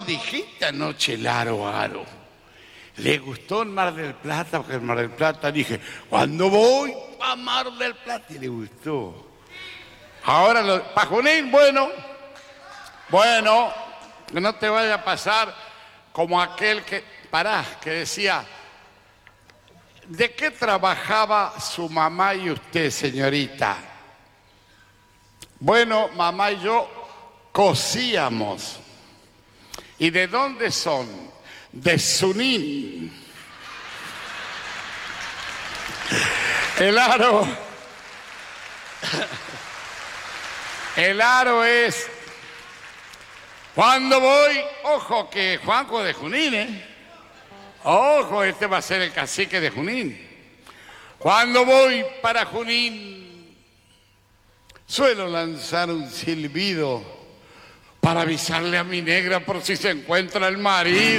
dijiste anoche el aro. ¿Le gustó el Mar del Plata? Porque el Mar del Plata dije, cuando voy a Mar del Plata, y le gustó. Ahora, para Junín, bueno, que no te vaya a pasar como aquel que decía, ¿de qué trabajaba su mamá y usted, señorita? Bueno, mamá y yo cosíamos. ¿Y de dónde son? De Sunín. El aro es, cuando voy, ojo que Juanjo de Junín, ojo, este va a ser el cacique de Junín. Cuando voy para Junín, suelo lanzar un silbido para avisarle a mi negra por si se encuentra el marido.